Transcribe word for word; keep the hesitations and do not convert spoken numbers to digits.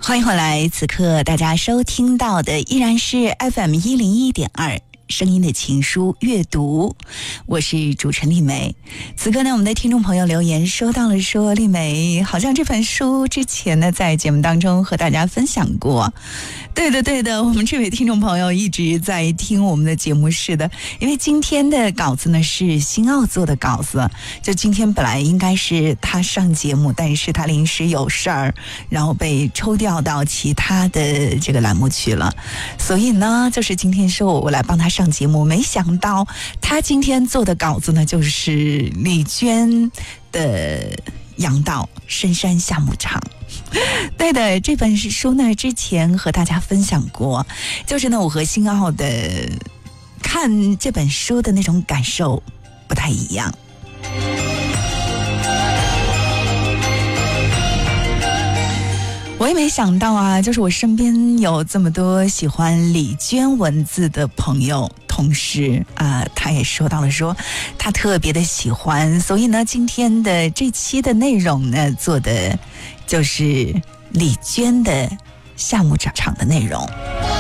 欢迎回来，此刻大家收听到的依然是 F M 一零一点二。声音的情书阅读，我是主持人丽梅。此刻呢，我们的听众朋友留言收到了说，丽梅好像这本书之前呢在节目当中和大家分享过。对的对的，我们这位听众朋友一直在听我们的节目，是的，因为今天的稿子呢是新奥做的稿子，就今天本来应该是他上节目，但是他临时有事儿，然后被抽调到其他的这个栏目去了，所以呢就是今天说我来帮他上节目，没想到他今天做的稿子呢就是丽娟的杨道深山下牧场。对的，这本书呢之前和大家分享过，就是呢我和新奥的看这本书的那种感受不太一样。我也没想到啊，就是我身边有这么多喜欢丽娟文字的朋友同事啊、呃，他也说到了说他特别的喜欢，所以呢今天的这期的内容呢做的就是丽娟的夏牧场的内容。